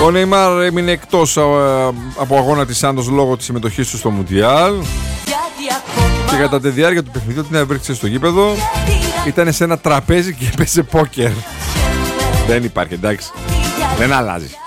Ο Νεϊμάρ έμεινε εκτός από αγώνα της Σάντος λόγω της συμμετοχής του στο Μουντιάλ. Και κατά τη διάρκεια του παιχνιδιού την έβριξε στο γήπεδο. Ήταν σε ένα τραπέζι και έπαιζε πόκερ. Δεν υπάρχει, εντάξει. Δεν αλλάζει.